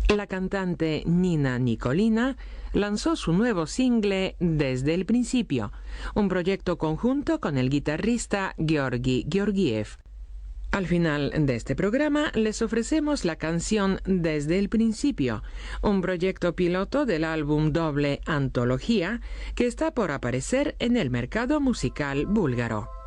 La cantante Nina Nicolina lanzó su nuevo single Desde el Principio, un proyecto conjunto con el guitarrista Georgi Georgiev. Al final de este programa les ofrecemos la canción Desde el Principio, un proyecto piloto del álbum doble Antología que está por aparecer en el mercado musical búlgaro.